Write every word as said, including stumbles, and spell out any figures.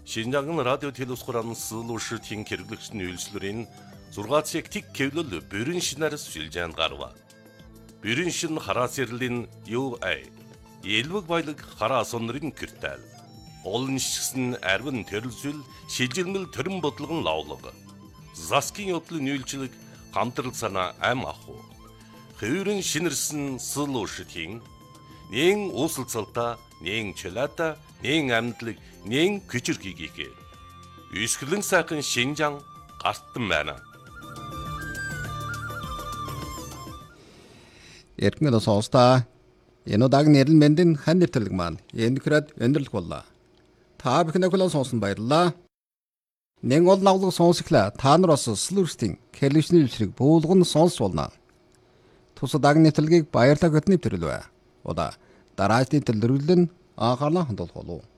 Шинжаан радио телевизхуран сылуушртын хэрэглэгчний үйлчлэрийн зургаат сектик кевлэл бүрэн шинээр сүлжээнд гарва. Бүрэн шин хараа сэрлийн ю эй элвэг баялаг хараа сонрын киртал. Олон шигсэн арвин төрөлсөл шилжилмэл төрөн бодлогон лавлага. Заскин явдлын үйлчлэг хамтрал санаа ам аху. Хэврэн шинэрсэн сылуушртын нэн уусалцалта, нэн чөлата, нэн амьдлаг, нэн күчирхийгээ. Үсгэлэн сайхан Шинжаан гартан байна. Эргэн сонсоо. Энэ удаагийн нэрэн мэндийн хан нэвтрэлэг маань энэ хүрээд өндөрлөх боллоо. Та бүхэн ахлаа сонсон баярлалаа. Нэн ол навлаг сонсглаа. Та нар бас слүрстийн хэлшний үйлчлэг буулган сонс болно. Тус удаагийн нэвтрэлгийг баярлалаа гэд нэвтрэлвэ. Удаа дараагийн нэвтрэлрүүл нь анхаарлаа хандуулах болов.